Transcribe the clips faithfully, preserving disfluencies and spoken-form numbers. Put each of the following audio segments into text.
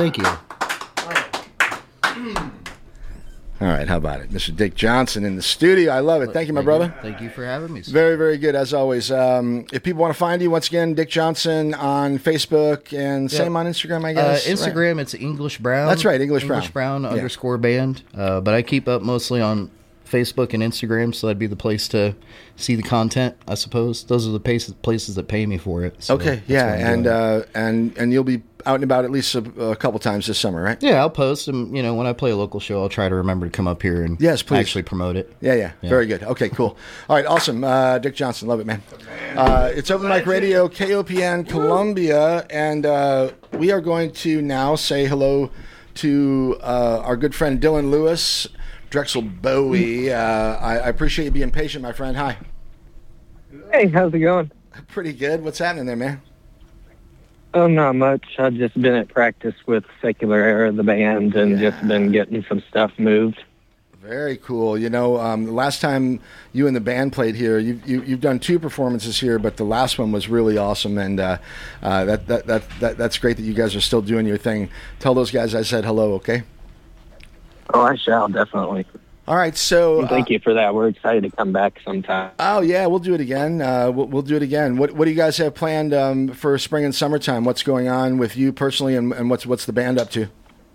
Thank you. All right, how about it? Mister Dick Johnson in the studio. I love it. Thank you, my Thank brother. You. Thank you for having me. Sir. Very, very good, as always. Um, if people want to find you, once again, Dick Johnson on Facebook and yep. same on Instagram, I guess. Uh, Instagram, right. It's English Brown. That's right, English, English Brown. Brown yeah. underscore band. Uh, but I keep up mostly on Facebook and Instagram, so that'd be the place to see the content, I suppose. Those are the places, places that pay me for it. So okay, yeah, and uh, and and you'll be out and about at least a, a couple times this summer, right? Yeah, I'll post, and you know, when I play a local show, I'll try to remember to come up here and yes, please. actually promote it. Yeah, yeah, yeah, very good. Okay, cool. All right, awesome. Uh, Dick Johnson, love it, man. Uh, it's Open Mic Radio, K O P N, Columbia, and uh, we are going to now say hello to uh, our good friend Dylan Lewis. Drexel Bowie, uh, I, I appreciate you being patient, my friend. Hi. Hey, how's it going? Pretty good. What's happening there, man? Oh, not much. I've just been at practice with Secular Era, the band, and yeah. just been getting some stuff moved. Very cool. You know, um, the last time you and the band played here, you've, you, you've done two performances here, but the last one was really awesome, and uh, uh, that, that, that, that that's great that you guys are still doing your thing. Tell those guys I said hello, okay? Oh, I shall, definitely. All right, so... Thank uh, you for that. We're excited to come back sometime. Oh, yeah, we'll do it again. Uh, we'll, we'll do it again. What What do you guys have planned um, for spring and summertime? What's going on with you personally, and, and what's what's the band up to?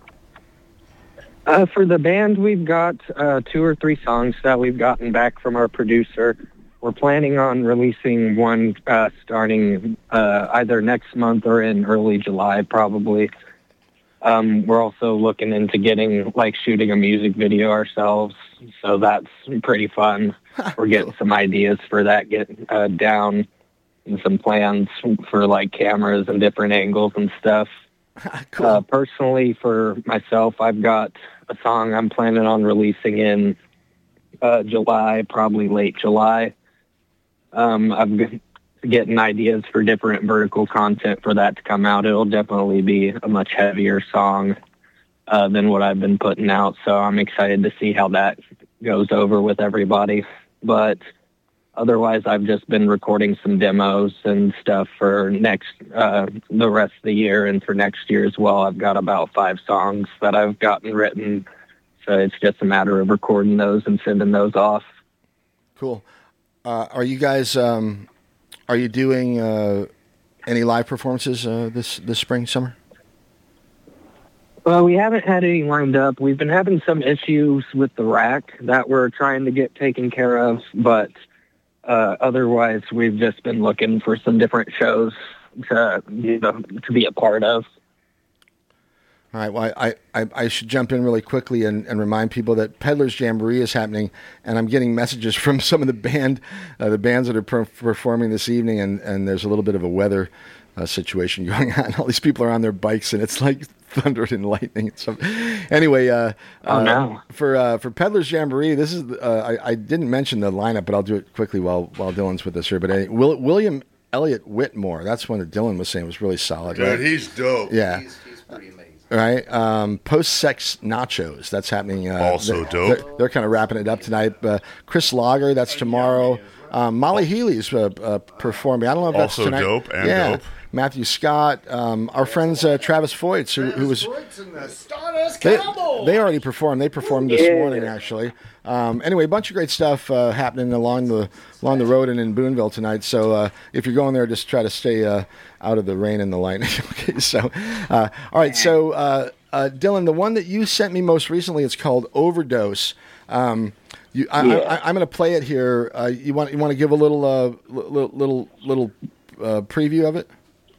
Uh, for the band, we've got uh, two or three songs that we've gotten back from our producer. We're planning on releasing one uh, starting uh, either next month or in early July, probably. Um, we're also looking into getting, like, shooting a music video ourselves, so that's pretty fun. We're getting some ideas for that, getting uh, down, and some plans for, like, cameras and different angles and stuff. Cool. Uh, personally, for myself, I've got a song I'm planning on releasing in uh, July, probably late July. Um, I've been getting ideas for different vertical content for that to come out. It'll definitely be a much heavier song uh, than what I've been putting out, so I'm excited to see how that goes over with everybody. But otherwise, I've just been recording some demos and stuff for next uh, the rest of the year, and for next year as well. I've got about five songs that I've gotten written, so it's just a matter of recording those and sending those off. Cool. Uh, are you guys... Um... Are you doing uh, any live performances uh, this this spring, summer? Well, we haven't had any lined up. We've been having some issues with the rack that we're trying to get taken care of, but uh, otherwise, we've just been looking for some different shows to you know to be a part of. All right, well, I, I, I should jump in really quickly and, and remind people that Peddler's Jamboree is happening, and I'm getting messages from some of the band, uh, the bands that are per- performing this evening, and, and there's a little bit of a weather uh, situation going on. All these people are on their bikes, and it's like thunder and lightning and stuff. Anyway, uh, oh, uh, no. for uh, for Peddler's Jamboree, this is uh, I, I didn't mention the lineup, but I'll do it quickly while while Dylan's with us here. But uh, Will, William Elliott Whitmore, that's one that Dylan was saying was really solid. Dude, right? he's dope. Yeah. He's, he's pretty amazing. Right, um, post-sex nachos. That's happening. Uh, also they're, dope. They're, they're kind of wrapping it up tonight. Uh, Chris Lager. That's tomorrow. Um, Molly Healy's uh, uh, performing. I don't know if that's also tonight. dope and yeah. dope. Matthew Scott. Um, our friends uh, Travis Foyts, who, who was. They, they already performed. They performed this yeah. morning, actually. Um, anyway, a bunch of great stuff uh, happening along the along the road and in Boonville tonight. So uh, if you're going there, just try to stay uh, out of the rain and the lightning. Okay, so uh, all right. So uh, uh, Dylan, the one that you sent me most recently, it's called Overdose. Um, you, I, yeah. I, I'm going to play it here. Uh, you want you want to give a little uh, little little, little uh, preview of it?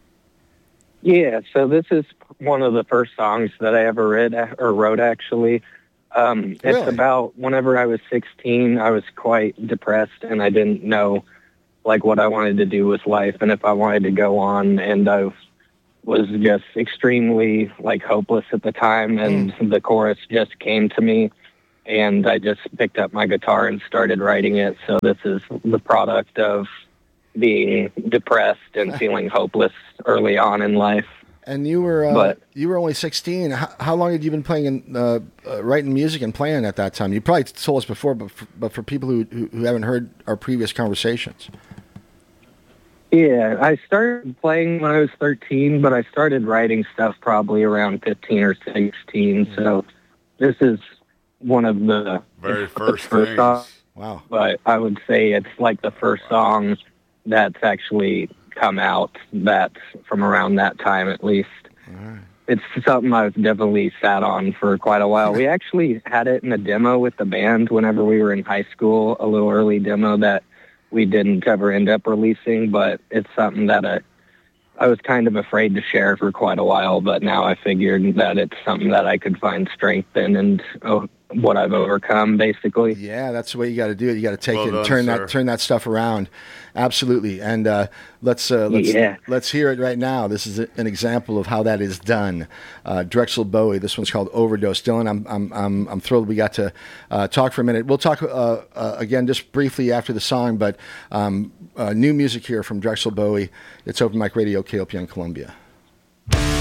Yeah. So this is one of the first songs that I ever read or wrote, actually. Um, it's really? about whenever I was sixteen, I was quite depressed, and I didn't know like what I wanted to do with life and if I wanted to go on. And I was just extremely like hopeless at the time. And mm. the chorus just came to me, and I just picked up my guitar and started writing it. So this is the product of being depressed and feeling hopeless early on in life. And you were uh, but, you were only sixteen. How, how long had you been playing, in, uh, uh, writing music and playing at that time? You probably told us before, but for, but for people who, who who haven't heard our previous conversations. Yeah, I started playing when I was thirteen, but I started writing stuff probably around fifteen or sixteen. So this is one of the very the first, first things. song, Wow. but I would say it's like the first song that's actually come out that's from around that time at least. All right. It's something I've definitely sat on for quite a while. We actually had it in a demo with the band whenever we were in high school, a little early demo that we didn't ever end up releasing, but it's something that I, I was kind of afraid to share for quite a while, but now I figured that it's something that I could find strength in and oh, what I've overcome, basically. Yeah, that's the way you got to do it. You got to take Well it and done, turn sir. that turn that stuff around. Absolutely. And uh, let's uh, let's Yeah. let's hear it right now. This is an example of how that is done. Uh, Drexel Bowie. This one's called Overdose. Dylan, I'm I'm I'm, I'm thrilled we got to uh, talk for a minute. We'll talk uh, uh, again just briefly after the song, but um, uh, new music here from Drexel Bowie. It's Open Mic Radio, K O P N Columbia.